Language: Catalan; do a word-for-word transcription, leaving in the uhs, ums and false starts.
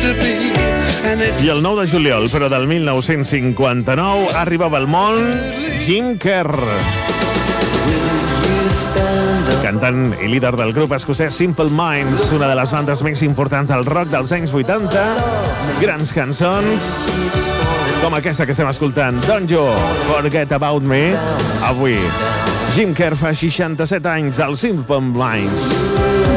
I el nou de juliol, però del mil nou-cents cinquanta-nou, arribava al món Jim Kerr, cantant i líder del grup escocès Simple Minds, una de les bandes més importants del rock dels anys vuitanta. Grans cançons com aquesta que estem escoltant, Don't You Forget About Me. Avui, Jim Kerr fa seixanta-set anys del Simple Minds.